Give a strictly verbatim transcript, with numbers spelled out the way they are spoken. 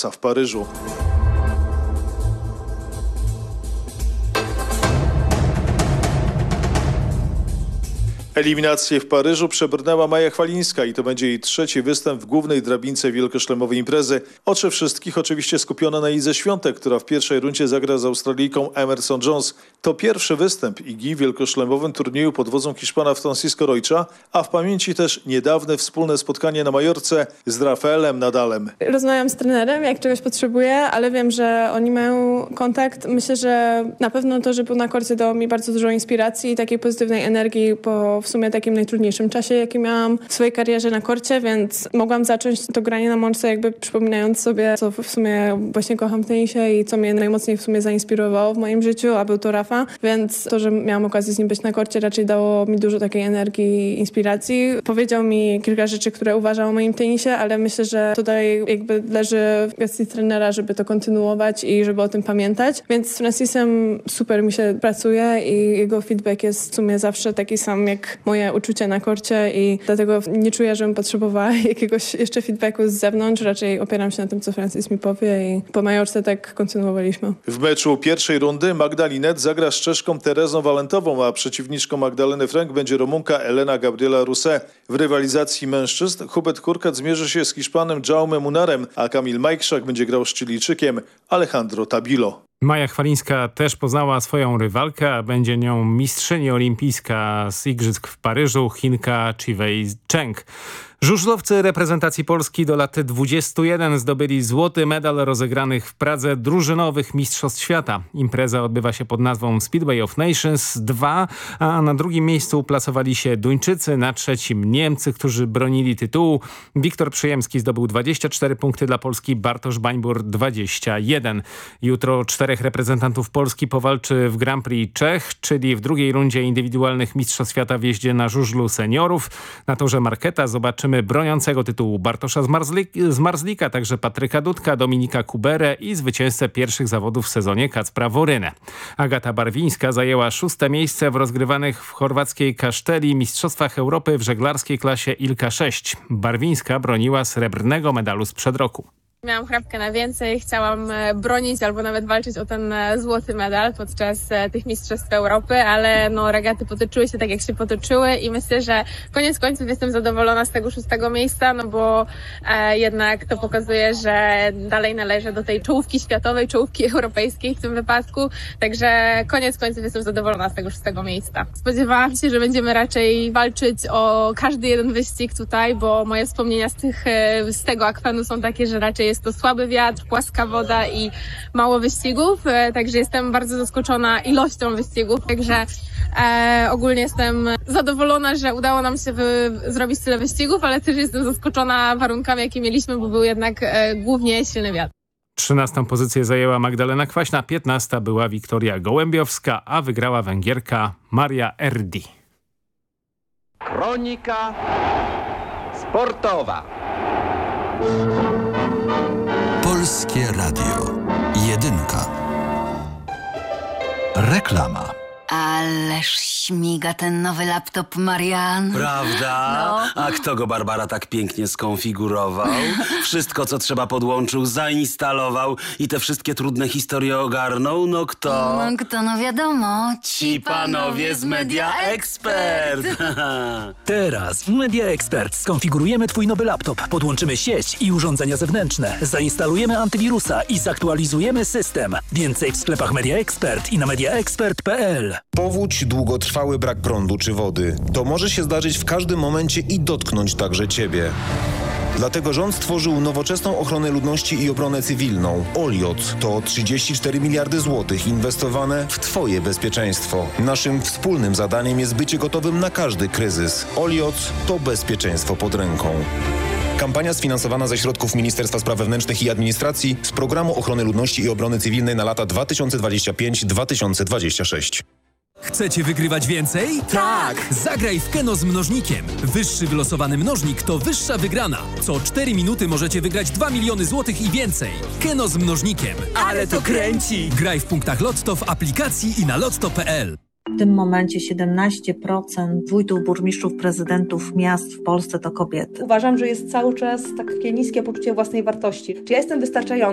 Rollsa w Paryżu. Eliminację w Paryżu przebrnęła Maja Chwalińska i to będzie jej trzeci występ w głównej drabince wielkoszlemowej imprezy. Oczy wszystkich oczywiście skupione na Idze Świątek, która w pierwszej rundzie zagra z Australijką Emerson Jones. To pierwszy występ Igi w wielkoszlemowym turnieju pod wodzą Hiszpana Francisco Rocha, a w pamięci też niedawne wspólne spotkanie na Majorce z Rafaelem Nadalem. Rozmawiam z trenerem, jak czegoś potrzebuję, ale wiem, że oni mają kontakt. Myślę, że na pewno to, że był na korcie, dało mi bardzo dużo inspiracji i takiej pozytywnej energii po w sumie takim najtrudniejszym czasie, jaki miałam w swojej karierze na korcie, więc mogłam zacząć to granie na mączce jakby przypominając sobie, co w sumie właśnie kocham w tenisie i co mnie najmocniej w sumie zainspirowało w moim życiu, a był to Rafa, więc to, że miałam okazję z nim być na korcie, raczej dało mi dużo takiej energii i inspiracji. Powiedział mi kilka rzeczy, które uważał o moim tenisie, ale myślę, że tutaj jakby leży w gestii trenera, żeby to kontynuować i żeby o tym pamiętać, więc z Francisem super mi się pracuje i jego feedback jest w sumie zawsze taki sam jak moje uczucie na korcie i dlatego nie czuję, żebym potrzebowała jakiegoś jeszcze feedbacku z zewnątrz. Raczej opieram się na tym, co Francis mi powie i po Majorce tak kontynuowaliśmy. W meczu pierwszej rundy Magda Linette zagra z Czeszką Terezą Walentową, a przeciwniczką Magdaleny Frank będzie Rumunka Elena Gabriela Rousset. W rywalizacji mężczyzn Hubert Hurkacz zmierzy się z Hiszpanem Jaume Munarem, a Kamil Majkrzak będzie grał z Chilijczykiem Alejandro Tabilo. Maja Chwalińska też poznała swoją rywalkę, a będzie nią mistrzyni olimpijska z Igrzysk w Paryżu, Chinka Chiwei Cheng. Żużlowcy reprezentacji Polski do lat dwudziestu jeden zdobyli złoty medal rozegranych w Pradze drużynowych Mistrzostw Świata. Impreza odbywa się pod nazwą Speedway of Nations dwa, a na drugim miejscu uplasowali się Duńczycy, na trzecim Niemcy, którzy bronili tytułu. Wiktor Przyjemski zdobył dwadzieścia cztery punkty dla Polski, Bartosz Bańbur dwadzieścia jeden. Jutro czterech reprezentantów Polski powalczy w Grand Prix Czech, czyli w drugiej rundzie indywidualnych Mistrzostw Świata w jeździe na żużlu seniorów. Na torze Marketa zobaczymy broniącego tytułu Bartosza Zmarzlika, także Patryka Dudka, Dominika Kuberę i zwycięzcę pierwszych zawodów w sezonie Kacpra Worynę. Agata Barwińska zajęła szóste miejsce w rozgrywanych w chorwackiej Kaszteli Mistrzostwach Europy w żeglarskiej klasie Ilka sześć. Barwińska broniła srebrnego medalu sprzed roku. Miałam chrapkę na więcej, chciałam bronić albo nawet walczyć o ten złoty medal podczas tych Mistrzostw Europy, ale no regaty potoczyły się tak, jak się potoczyły i myślę, że koniec końców jestem zadowolona z tego szóstego miejsca, no bo e, jednak to pokazuje, że dalej należę do tej czołówki światowej, czołówki europejskiej w tym wypadku, także koniec końców jestem zadowolona z tego szóstego miejsca. Spodziewałam się, że będziemy raczej walczyć o każdy jeden wyścig tutaj, bo moje wspomnienia z, tych, z tego akwenu są takie, że raczej jest to słaby wiatr, płaska woda i mało wyścigów, także jestem bardzo zaskoczona ilością wyścigów, także e, ogólnie jestem zadowolona, że udało nam się wy, zrobić tyle wyścigów, ale też jestem zaskoczona warunkami, jakie mieliśmy, bo był jednak e, głównie silny wiatr. Trzynastą pozycję zajęła Magdalena Kwaśna, piętnasta była Wiktoria Gołębiowska, a wygrała Węgierka Maria Erdi. Kronika sportowa. Polskie Radio. Jedynka. Reklama. Ależ śmiga ten nowy laptop, Marian. Prawda? No. A kto go, Barbara, tak pięknie skonfigurował? Wszystko, co trzeba, podłączył, zainstalował i te wszystkie trudne historie ogarnął? No kto? No kto, no wiadomo. Ci panowie z Media Expert. Teraz w Media Expert skonfigurujemy twój nowy laptop, podłączymy sieć i urządzenia zewnętrzne, zainstalujemy antywirusa i zaktualizujemy system. Więcej w sklepach Media Expert i na media expert kropka p l. Powódź, długotrwały brak prądu czy wody. To może się zdarzyć w każdym momencie i dotknąć także Ciebie. Dlatego rząd stworzył nowoczesną ochronę ludności i obronę cywilną. Oliot to trzydzieści cztery miliardy złotych inwestowane w Twoje bezpieczeństwo. Naszym wspólnym zadaniem jest bycie gotowym na każdy kryzys. Oliot to bezpieczeństwo pod ręką. Kampania sfinansowana ze środków Ministerstwa Spraw Wewnętrznych i Administracji z Programu Ochrony Ludności i Obrony Cywilnej na lata dwa tysiące dwudziesty piąty do dwa tysiące dwudziestego szóstego. Chcecie wygrywać więcej? Tak! Zagraj w Keno z mnożnikiem. Wyższy wylosowany mnożnik to wyższa wygrana. Co cztery minuty możecie wygrać dwa miliony złotych i więcej. Keno z mnożnikiem. Ale to kręci! Graj w punktach Lotto, w aplikacji i na lotto kropka p l. W tym momencie siedemnaście procent wójtów, burmistrzów, prezydentów miast w Polsce to kobiety. Uważam, że jest cały czas takie niskie poczucie własnej wartości. Czy ja jestem wystarczająca?